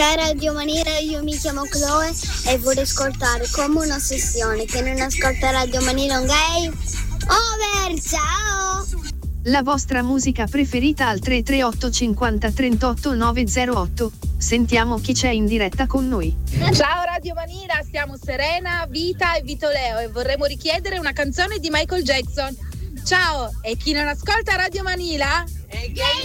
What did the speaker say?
Ciao Radio Manila, io mi chiamo Chloe e vorrei ascoltare come un'ossessione. Che non ascolta Radio Manila un gay? Over, ciao! La vostra musica preferita al 338 50 38 908. Sentiamo chi c'è in diretta con noi. Ciao Radio Manila, siamo Serena, Vita e Vito Leo e vorremmo richiedere una canzone di Michael Jackson. Ciao, e chi non ascolta Radio Manila? È gay!